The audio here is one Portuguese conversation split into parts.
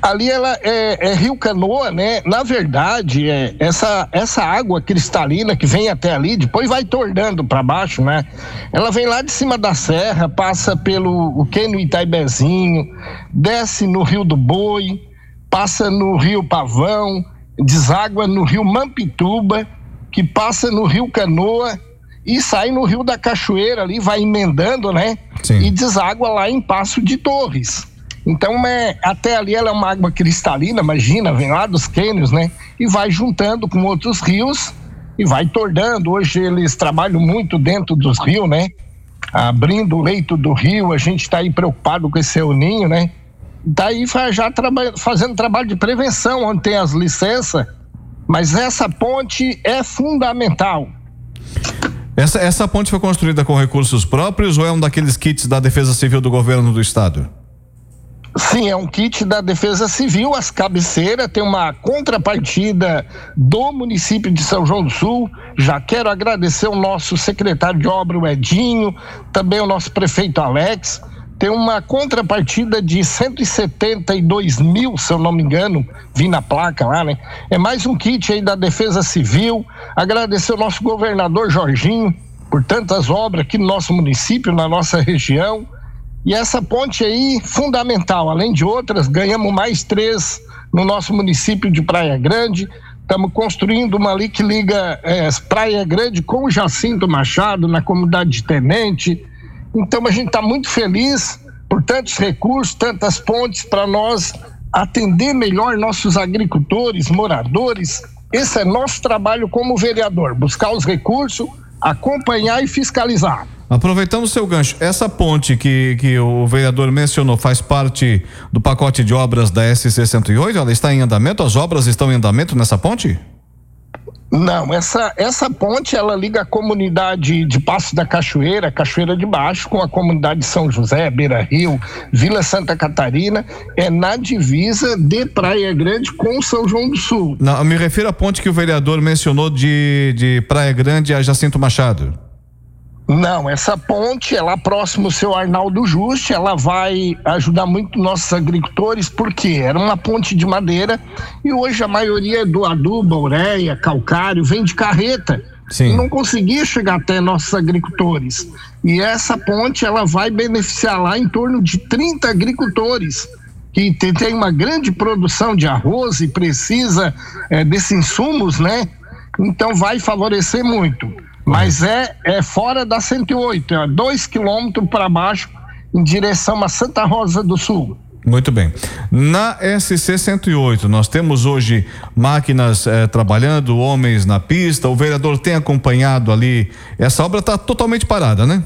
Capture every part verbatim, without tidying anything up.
Ali ela é, é Rio Canoa, né? Na verdade, é, essa, essa água cristalina que vem até ali, depois vai tornando para baixo, né? Ela vem lá de cima da serra, passa pelo o Cânion Itaibezinho, desce no Rio do Boi, passa no Rio Pavão, deságua no Rio Mampituba, que passa no Rio Canoa e sai no Rio da Cachoeira ali, vai emendando, né? Sim. E deságua lá em Passo de Torres. Então, é, até ali ela é uma água cristalina, imagina, vem lá dos cânions, né? E vai juntando com outros rios e vai tornando. Hoje eles trabalham muito dentro dos rios, né? Abrindo o leito do rio, a gente está aí preocupado com esse El Ninho, né? Daí já traba- fazendo trabalho de prevenção, onde tem as licenças, mas essa ponte é fundamental. Essa, essa ponte foi construída com recursos próprios ou é um daqueles kits da Defesa Civil do governo do estado? Sim, é um kit da Defesa Civil, as cabeceiras, tem uma contrapartida do município de São João do Sul. Já quero agradecer o nosso secretário de obra, o Edinho, também o nosso prefeito Alex. Tem uma contrapartida de cento e setenta e dois mil, se eu não me engano, vi na placa lá, né? É mais um kit aí da Defesa Civil. Agradecer o nosso governador Jorginho por tantas obras aqui no nosso município, na nossa região. E essa ponte aí, fundamental, além de outras, ganhamos mais três no nosso município de Praia Grande. Estamos construindo uma ali que liga é, Praia Grande com Jacinto Machado, na comunidade de Tenente. Então a gente está muito feliz por tantos recursos, tantas pontes para nós atender melhor nossos agricultores, moradores. Esse é nosso trabalho como vereador, buscar os recursos, acompanhar e fiscalizar. Aproveitando o seu gancho, essa ponte que, que o vereador mencionou faz parte do pacote de obras da S C cento e oito? Ela está em andamento? As obras estão em andamento nessa ponte? Não, essa, essa ponte ela liga a comunidade de Passo da Cachoeira, Cachoeira de Baixo, com a comunidade de São José, Beira Rio, Vila Santa Catarina, é na divisa de Praia Grande com São João do Sul. Não, eu me refiro à ponte que o vereador mencionou de, de Praia Grande a Jacinto Machado. Não, essa ponte é lá próximo ao seu Arnaldo Juste, ela vai ajudar muito nossos agricultores, porque era uma ponte de madeira e hoje a maioria do adubo, ureia, calcário, vem de carreta. Sim. E não conseguia chegar até nossos agricultores. E essa ponte, ela vai beneficiar lá em torno de trinta agricultores, que tem uma grande produção de arroz e precisa é, desses insumos, né? Então vai favorecer muito. Mas é, é fora da cento e oito, é dois quilômetros para baixo, em direção a Santa Rosa do Sul. Muito bem. Na S C cento e oito, nós temos hoje máquinas eh, trabalhando, homens na pista. O vereador tem acompanhado ali. Essa obra está totalmente parada, né?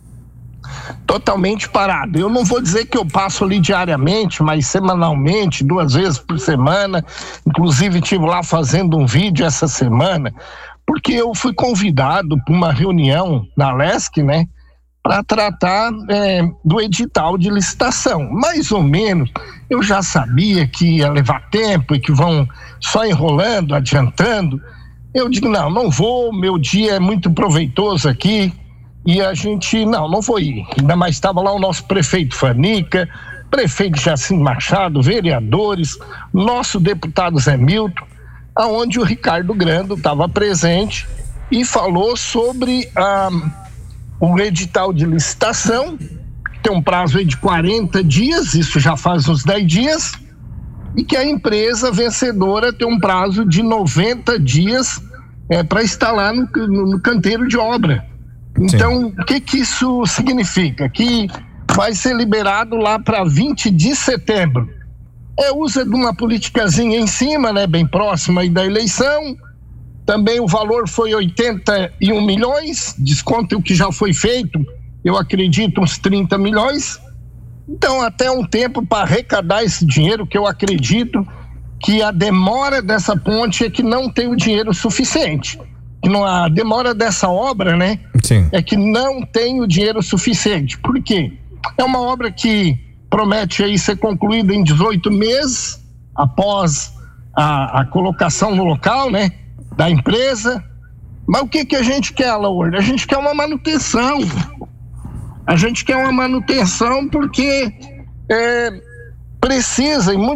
Totalmente parado. Eu não vou dizer que eu passo ali diariamente, mas semanalmente, duas vezes por semana. Inclusive, estive lá fazendo um vídeo essa semana, porque eu fui convidado para uma reunião na Lesc, né, para tratar é, do edital de licitação. Mais ou menos, eu já sabia que ia levar tempo e que vão só enrolando, adiantando. Eu digo, não, não vou, meu dia é muito proveitoso aqui, e a gente, não, não vou ir. Ainda mais estava lá o nosso prefeito Fanica, prefeito Jacinto Machado, vereadores, nosso deputado Zé Milton, aonde o Ricardo Grando estava presente e falou sobre ah, o edital de licitação, que tem um prazo aí de quarenta dias, isso já faz uns dez dias, e que a empresa vencedora tem um prazo de noventa dias é, para instalar no, no, no canteiro de obra. Então, Sim. O que que isso significa? Que vai ser liberado lá para vinte de setembro. É, usa de uma politicazinha em cima, né, bem próxima aí da eleição. Também o valor foi oitenta e um milhões, desconto o que já foi feito, eu acredito uns trinta milhões. Então, até um tempo para arrecadar esse dinheiro, que eu acredito que a demora dessa ponte é que não tem o dinheiro suficiente. Que não, a demora dessa obra, né, Sim. é que não tem o dinheiro suficiente. Por quê? É uma obra que promete aí ser concluída em dezoito meses, após a, a colocação no local, né, da empresa. Mas o que que a gente quer, Laura? A gente quer uma manutenção. A gente quer uma manutenção porque é, precisa, em